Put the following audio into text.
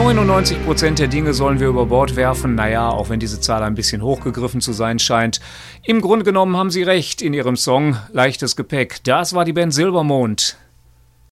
99% der Dinge sollen wir über Bord werfen. Naja, auch wenn diese Zahl ein bisschen hochgegriffen zu sein scheint. Im Grunde genommen haben sie recht in ihrem Song Leichtes Gepäck. Das war die Band Silbermond.